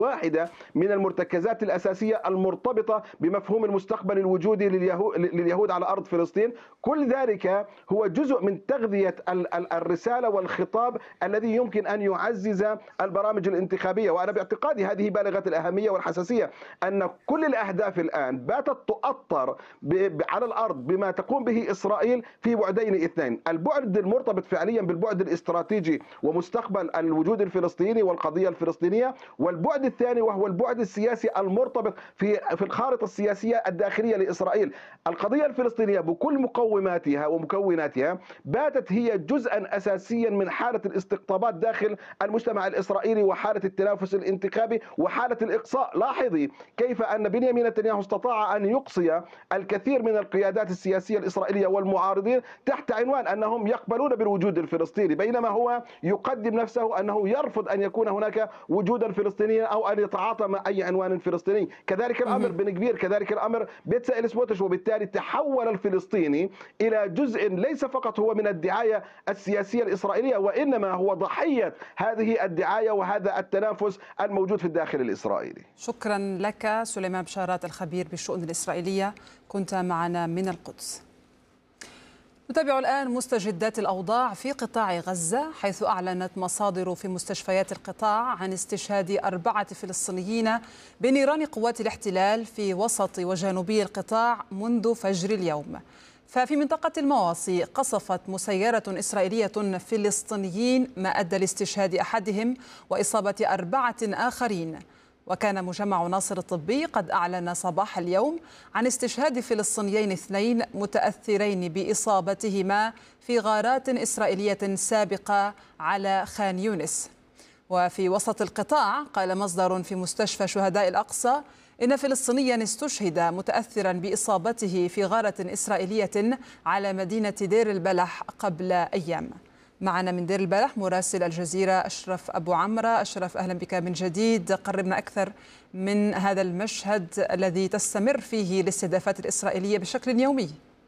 واحدة من المرتكزات الأساسية المرتبطة بمفهوم المستقبل الوجودي لليهود على أرض فلسطين. كل ذلك هو جزء من تغذية الرسالة والخطاب الذي يمكن أن يعزز البرامج الانتخابية. وأنا باعتقادي هذه بالغة الأهمية والحساسية، أن كل الأهداف الآن باتت تؤطر على الأرض بما تقوم به إسرائيل في بعدين اثنين: البعد المرتبط فعليا بالبعد الاستراتيجي ومستقبل الوجود الفلسطيني والقضية الفلسطينية، والبعد الثاني وهو البعد السياسي المرتبط في الخارطة السياسية الداخلية لإسرائيل. القضية الفلسطينية بكل مقوماتها ومكوناتها باتت هي جزءا أساسيا من حالة الاستقطابات داخل المجتمع الإسرائيلي وحالة التنافس الانتخابي وحالة الإقصاء. لاحظي كيف أن بنيامين نتنياهو استطاع أن يقصي الكثير من القيادات السياسية الإسرائيلية والمعارضين تحت عنوان أنهم يقبلون بالوجود الفلسطيني، بينما هو يقدم نفسه أنه يرفض أن يكون هناك وجودا فلسطينيا أو أن يتعاطى مع أي عنوان فلسطيني. كذلك الأمر بن كبير، كذلك الأمر بيتسائل سموتش. وبالتالي تحول الفلسطيني إلى جزء ليس فقط هو من الدعاية السياسية الإسرائيلية، وإنما هو ضحية هذه الدعاية وهذا التنافس الموجود في الداخل الإسرائيلي. شكرا لك سليمان بشارات، الخبير بالشؤون الإسرائيلية، كنت معنا من القدس. نتابع الآن مستجدات الأوضاع في قطاع غزة، حيث أعلنت مصادر في مستشفيات القطاع عن استشهاد 4 فلسطينيين بنيران قوات الاحتلال في وسط وجنوبي القطاع منذ فجر اليوم. ففي منطقة المواصي قصفت مسيرة إسرائيلية فلسطينيين ما أدى لاستشهاد أحدهم وإصابة 4 آخرين. وكان مجمع ناصر الطبي قد أعلن صباح اليوم عن استشهاد فلسطينيين 2 متأثرين بإصابتهما في غارات إسرائيلية سابقة على خان يونس. وفي وسط القطاع قال مصدر في مستشفى شهداء الأقصى إن فلسطينيا استشهد متأثرا بإصابته في غارة إسرائيلية على مدينة دير البلح قبل أيام. معنا من دير البلح مراسل الجزيرة أشرف أبو عمرة. أشرف، أهلا بك من جديد. قربنا أكثر من هذا المشهد الذي تستمر فيه الاستهدافات الإسرائيلية بشكل يومي.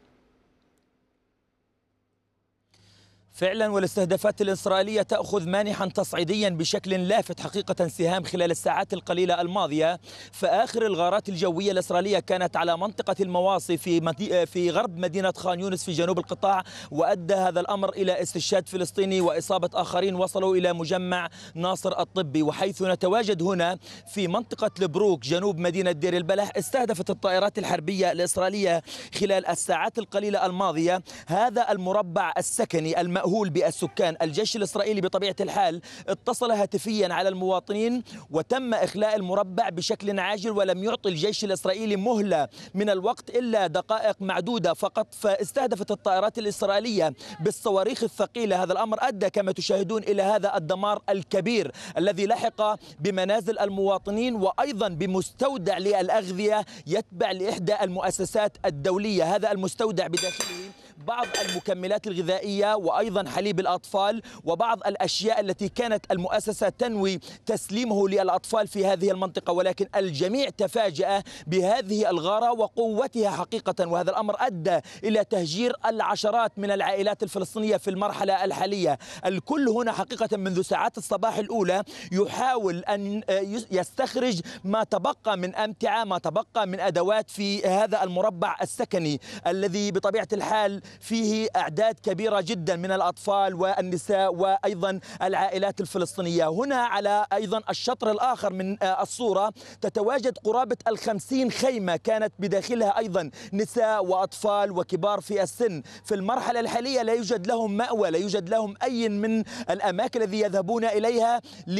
فعلا، والاستهدافات الإسرائيلية تأخذ مانحا تصعيديا بشكل لافت حقيقة سهام خلال الساعات القليلة الماضية. فآخر الغارات الجوية الإسرائيلية كانت على منطقة المواصي في غرب مدينة خان يونس في جنوب القطاع، وأدى هذا الأمر إلى استشهاد فلسطيني وإصابة آخرين وصلوا إلى مجمع ناصر الطبي. وحيث نتواجد هنا في منطقة البروك جنوب مدينة دير البلح، استهدفت الطائرات الحربية الإسرائيلية خلال الساعات القليلة الماضية هذا المربع السكني المأهول بالسكان. الجيش الإسرائيلي بطبيعة الحال اتصل هاتفيا على المواطنين وتم إخلاء المربع بشكل عاجل، ولم يعطي الجيش الإسرائيلي مهلة من الوقت إلا دقائق معدودة فقط. فاستهدفت الطائرات الإسرائيلية بالصواريخ الثقيلة. هذا الأمر أدى كما تشاهدون إلى هذا الدمار الكبير الذي لحق بمنازل المواطنين وأيضا بمستودع للأغذية يتبع لإحدى المؤسسات الدولية. هذا المستودع بداخله بعض المكملات الغذائية وأيضا حليب الأطفال وبعض الأشياء التي كانت المؤسسة تنوي تسليمه للأطفال في هذه المنطقة، ولكن الجميع تفاجأ بهذه الغارة وقوتها حقيقة. وهذا الأمر أدى إلى تهجير العشرات من العائلات الفلسطينية في المرحلة الحالية. الكل هنا حقيقة منذ ساعات الصباح الأولى يحاول أن يستخرج ما تبقى من أمتعة، ما تبقى من أدوات في هذا المربع السكني الذي بطبيعة الحال فيه أعداد كبيرة جدا من الأطفال والنساء وأيضا العائلات الفلسطينية. هنا على أيضا الشطر الآخر من الصورة تتواجد قرابة 50 خيمة كانت بداخلها أيضا نساء وأطفال وكبار في السن. في المرحلة الحالية لا يوجد لهم مأوى، لا يوجد لهم أي من الأماكن الذي يذهبون إليها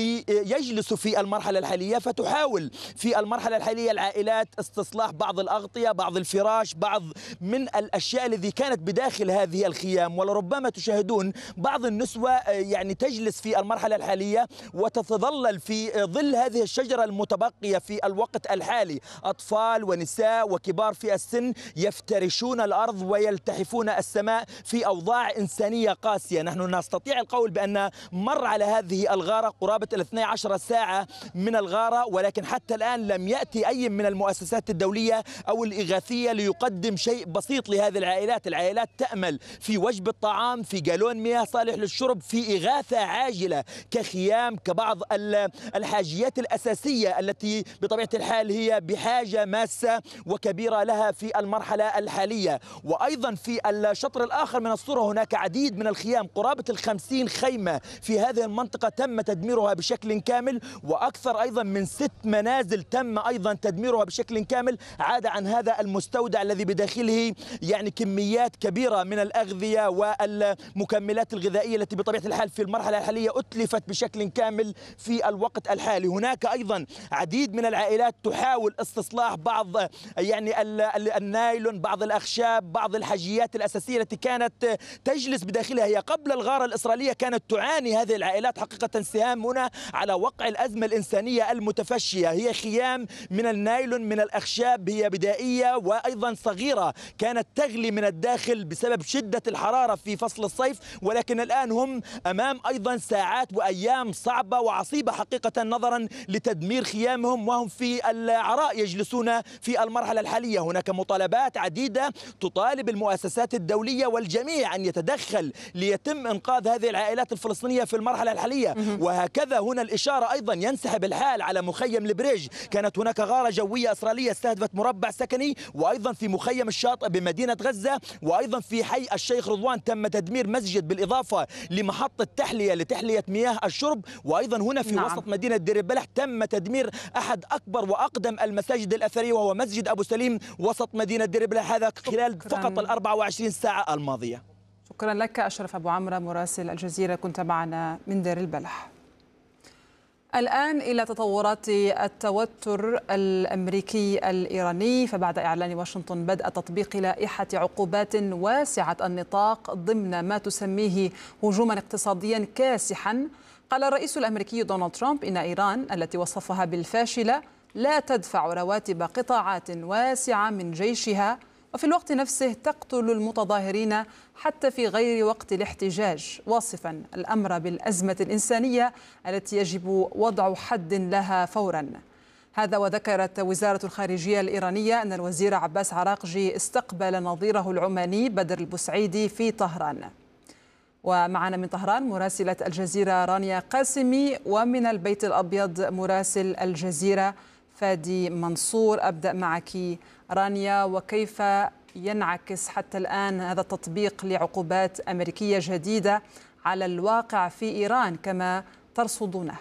ليجلسوا في المرحلة الحالية. فتحاول في المرحلة الحالية العائلات استصلاح بعض الأغطية، بعض الفراش، بعض من الأشياء التي كانت بداخل هذه الخيام. ولربما تشاهدون بعض النسوة يعني تجلس في المرحلة الحالية وتتظلل في ظل هذه الشجرة المتبقية في الوقت الحالي. أطفال ونساء وكبار في السن يفترشون الأرض ويلتحفون السماء في أوضاع إنسانية قاسية. نحن نستطيع القول بأن مر على هذه الغارة قرابة 12 ساعة من الغارة، ولكن حتى الآن لم يأتي أي من المؤسسات الدولية أو الإغاثية ليقدم شيء بسيط لهذه العائلات. العائلات تأمل في وجبة طعام، في جالون جالون مياه صالح للشرب في إغاثة عاجلة كخيام كبعض الحاجيات الأساسية التي بطبيعة الحال هي بحاجة ماسة وكبيرة لها في المرحلة الحالية. وأيضا في الشطر الآخر من الصورة هناك عديد من الخيام قرابة 50 خيمة في هذه المنطقة تم تدميرها بشكل كامل، وأكثر أيضا من 6 منازل تم أيضا تدميرها بشكل كامل. عاد عن هذا المستودع الذي بداخله يعني كميات كبيرة من الأغذية والمكملات الغذائية التي بطبيعة الحال في المرحلة الحالية أتلفت بشكل كامل في الوقت الحالي. هناك أيضا عديد من العائلات تحاول استصلاح بعض يعني النايلون، بعض الأخشاب، بعض الحاجيات الأساسية التي كانت تجلس بداخلها. هي قبل الغارة الإسرائيلية كانت تعاني هذه العائلات حقيقة سهام هنا على وقع الأزمة الإنسانية المتفشية. هي خيام من النايلون من الأخشاب، هي بدائية وأيضا صغيرة، كانت تغلي من الداخل بسبب شدة الحرارة في فصل الصيف، ولكن الآن هم أمام أيضا ساعات وأيام صعبة وعصيبة حقيقة نظرا لتدمير خيامهم، وهم في العراء يجلسون في المرحلة الحالية. هناك مطالبات عديدة تطالب المؤسسات الدولية والجميع أن يتدخل ليتم إنقاذ هذه العائلات الفلسطينية في المرحلة الحالية. وهكذا هنا الإشارة أيضا ينسحب الحال على مخيم البريج. كانت هناك غارة جوية إسرائيلية استهدفت مربع سكني، وأيضا في مخيم الشاطئ بمدينة غزة، وأيضا في حي الشيخ رضوان تم تدمير مسجد بالإضافة لمحطة تحلية لتحلية مياه الشرب. وأيضا هنا في وسط مدينة دير البلح تم تدمير أحد أكبر وأقدم المساجد الأثرية وهو مسجد أبو سليم وسط مدينة دير البلح، هذا خلال فقط 24 ساعة الماضية. شكرا لك أشرف أبو عمرو مراسل الجزيرة، كنت معنا من دير البلح. الآن إلى تطورات التوتر الأمريكي الإيراني، فبعد إعلان واشنطن بدء تطبيق لائحة عقوبات واسعة النطاق ضمن ما تسميه هجوما اقتصاديا كاسحا، قال الرئيس الأمريكي دونالد ترامب إن إيران التي وصفها بالفاشلة لا تدفع رواتب قطاعات واسعة من جيشها، وفي الوقت نفسه تقتل المتظاهرين حتى في غير وقت الاحتجاج، واصفا الأمر بالأزمة الإنسانية التي يجب وضع حد لها فورا. هذا وذكرت وزارة الخارجية الإيرانية أن الوزير عباس عراقجي استقبل نظيره العماني بدر البسعيدي في طهران. ومعنا من طهران مراسلة الجزيرة رانيا قاسمي، ومن البيت الأبيض مراسل الجزيرة فادي منصور. أبدأ معك رانيا، وكيف ينعكس حتى الآن هذا التطبيق لعقوبات أمريكية جديدة على الواقع في إيران كما ترصدونه؟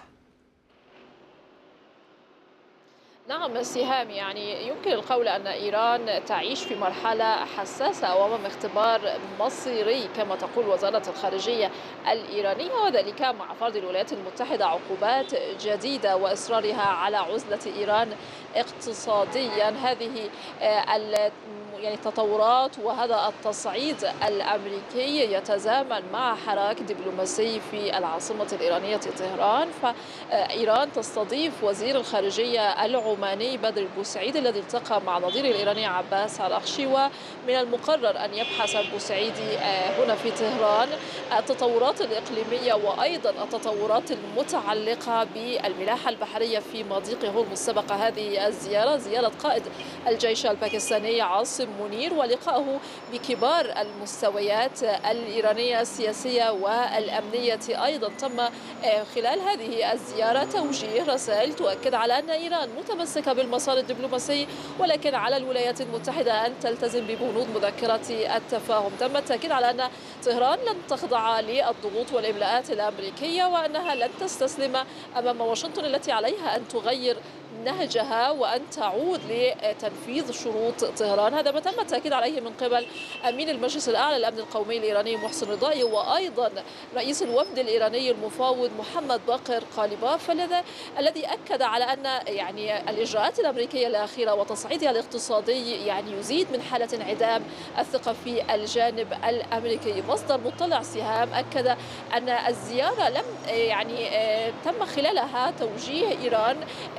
نعم سهام، يعني يمكن القول أن إيران تعيش في مرحلة حساسة وأمام اختبار مصيري كما تقول وزارة الخارجية الإيرانية، وذلك مع فرض الولايات المتحدة عقوبات جديدة وإصرارها على عزلة إيران اقتصاديا. هذه يعني التطورات وهذا التصعيد الأمريكي يتزامن مع حراك دبلوماسي في العاصمة الإيرانية طهران. فإيران تستضيف وزير الخارجية العماني بدر البسعيدي الذي التقى مع نظيره الإيراني عباس عراقجي، ومن المقرر أن يبحث البسعيدي هنا في طهران التطورات الإقليمية وأيضا التطورات المتعلقة بالملاحة البحرية في مضيق هرمز. سبق هذه الزيارة زيارة قائد الجيش الباكستاني عاصم منير ولقائه بكبار المستويات الإيرانية السياسية والأمنية. أيضا تم خلال هذه الزيارة توجيه رسائل تؤكد على أن إيران متمسكة بالمسار الدبلوماسي، ولكن على الولايات المتحدة أن تلتزم ببنود مذكرة التفاهم. تم التأكيد على أن طهران لن تخضع للضغوط والإملاءات الأمريكية، وأنها لن تستسلم أمام واشنطن التي عليها أن تغير نهجها وأن تعود لتنفيذ شروط طهران. هذا ما تم التأكيد عليه من قبل أمين المجلس الأعلى للأمن القومي الإيراني محسن رضائي، وأيضا رئيس الوفد الإيراني المفاوض محمد باقر قاليباف، الذي أكد على أن يعني الإجراءات الأمريكية الأخيرة وتصعيدها الاقتصادي يعني يزيد من حالة انعدام الثقة في الجانب الأمريكي. مصدر مطلع سهام أكد أن الزيارة لم يعني تم خلالها توجيه إيران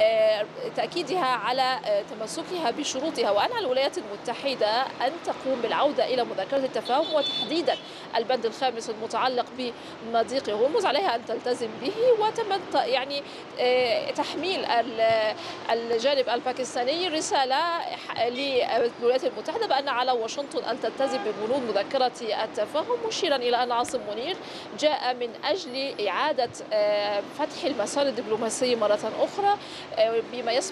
وتأكيدها على تمسكها بشروطها، وأن على الولايات المتحدة أن تقوم بالعودة إلى مذكرة التفاهم، وتحديدا البند الخامس المتعلق بمضيق هرمز عليها أن تلتزم به، يعني تحميل الجانب الباكستاني رسالة للولايات المتحدة بأن على واشنطن أن تلتزم ببنود مذكرة التفاهم، مشيرا إلى أن عاصم منير جاء من أجل إعادة فتح المسار الدبلوماسي مرة أخرى بما يسمح